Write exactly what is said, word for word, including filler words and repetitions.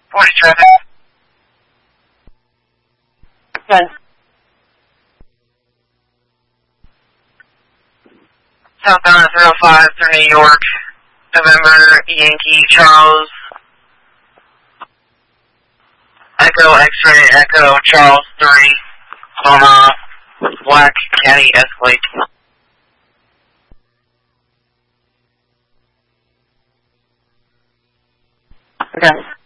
forty traffic. Ten. Southbound three oh five through New York. November Yankee Charles. Echo X-ray Echo Charles three. Omaha Black Caddy Escalade. Okay.